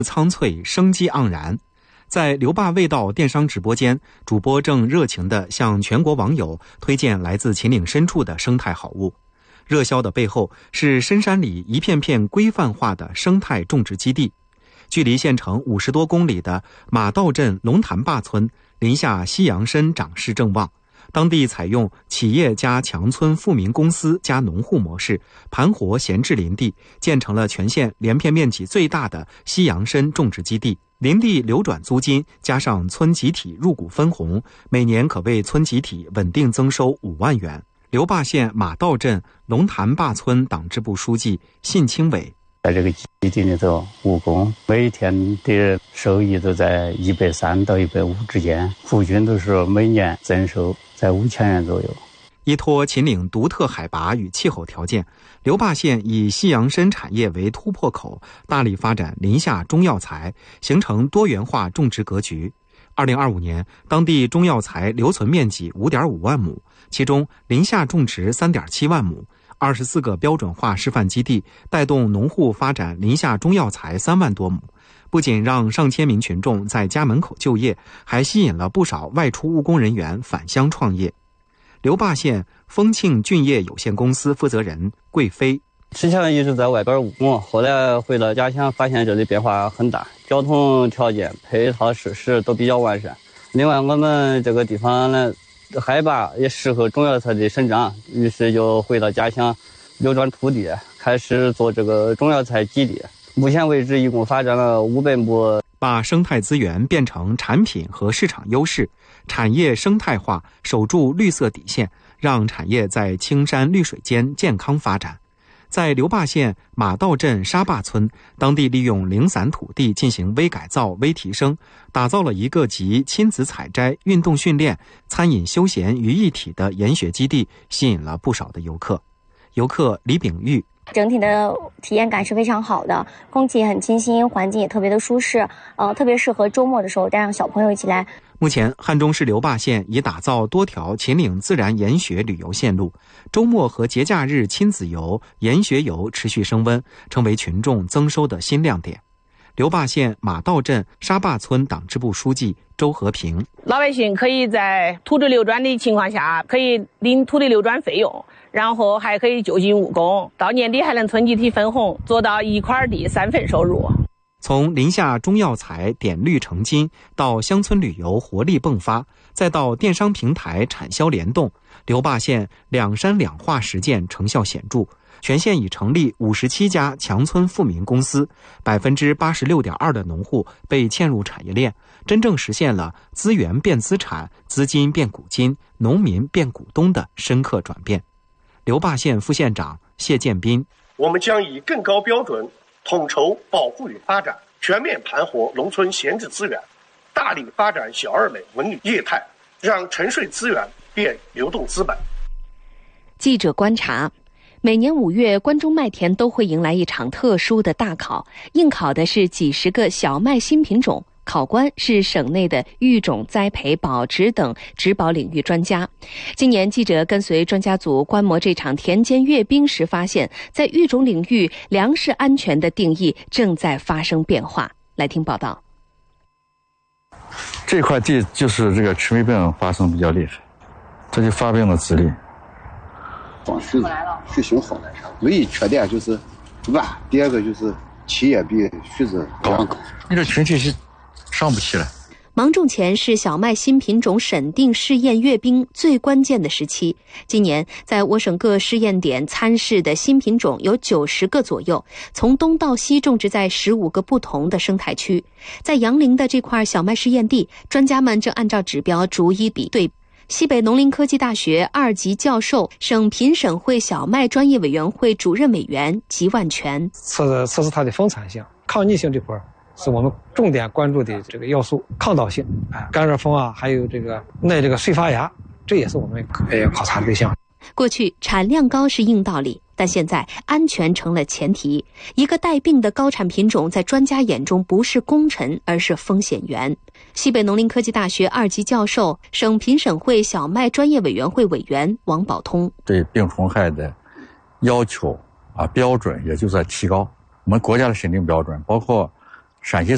苍翠，生机盎然。在刘坝味道电商直播间，主播正热情地向全国网友推荐来自秦岭深处的生态好物。热销的背后是深山里一片片规范化的生态种植基地。距离县城50多公里的马道镇龙潭坝村，临下西洋参长势正旺。当地采用企业加强村富民公司加农户模式，盘活闲置林地，建成了全县连片面积最大的西洋参种植基地。林地流转租金加上村集体入股分红，每年可为村集体稳定增收5万元。刘坝县马道镇龙潭坝村党支部书记信清伟， 在这个基地里头务工，每天的收益都在130到150之间，户均都是每年增收在5000元左右。 依托秦岭独特海拔与气候条件，刘坝县以西洋参产业为突破口，大力发展林下中药材，形成多元化种植格局。2025年，当地中药材留存面积5.5万亩，其中林下种植3.7万亩。24个标准化示范基地带动农户发展林下中药材3万多亩，不仅让上千名群众在家门口就业，还吸引了不少外出务工人员返乡创业。刘坝县丰庆菌业有限公司负责人桂飞， 之前一直在外边务工，后来回到家乡发现这里变化很大，交通条件配套设施都比较完善。另外我们这个地方呢，海拔也适合中药材的生长，于是就回到家乡流转土地，开始做这个中药材基地。目前为止一共发展了500亩， 把生态资源变成产品和市场优势，产业生态化，守住绿色底线，让产业在青山绿水间健康发展。在刘坝县马道镇沙坝村，当地利用零散土地进行微改造、微提升，打造了一个集亲子采摘、运动训练、餐饮休闲于一体的研学基地，吸引了不少的游客。游客李炳玉， 整体的体验感是非常好的，空气很清新，环境也特别的舒适，特别适合周末的时候带上小朋友一起来。 目前汉中市刘坝县已打造多条秦岭自然研学旅游线路，周末和节假日亲子游、研学游持续升温，成为群众增收的新亮点。刘坝县马道镇沙坝村党支部书记周和平， 老百姓可以在土地流转的情况下，可以领土地流转费用，然后还可以就近务工，到年底还能村集体分红，做到一块地3份收入。 从林下中药材点绿成金，到乡村旅游活力迸发，再到电商平台产销联动，刘坝县两山两化实践成效显著。全县已成立57家强村富民公司，86.2%的农户被嵌入产业链，真正实现了资源变资产、资金变股金、农民变股东的深刻转变。刘坝县副县长谢建斌， 我们将以更高标准统筹保护与发展，全面盘活农村闲置资源，大力发展小而美文旅业态，让沉睡资源变流动资本。 记者观察，每年5月，关中麦田都会迎来一场特殊的大考，应考的是几十个小麦新品种，考官是省内的育种、栽培、保殖等植保领域专家。今年记者跟随专家组观摩这场田间阅兵时发现，在育种领域，粮食安全的定义正在发生变化。来听报道。 这块地就是这个黔霉病发生比较厉害，这就发病的子粒。 血型好，唯一缺点就是晚，第二个就是起也比须子高， 你这群体是上不起来。 芒种前是小麦新品种审定试验阅兵最关键的时期。今年在我省各试验点参试的新品种有90个左右，从东到西种植在15个不同的生态区。在杨凌的这块小麦试验地，专家们正按照指标逐一比对。西北农林科技大学2级教授、省评审会小麦专业委员会主任委员吉万全， 测试它的丰产性、抗逆性这块是我们重点关注的这个要素，抗倒性、干热风啊，还有这个耐这个碎发芽，这也是我们考察的对象。 过去产量高是硬道理，但现在安全成了前提。一个带病的高产品种在专家眼中不是功臣，而是风险源。西北农林科技大学2级教授、省评审会小麦专业委员会委员王宝通， 对病虫害的要求标准也就在提高。我们国家的审定标准，包括陕西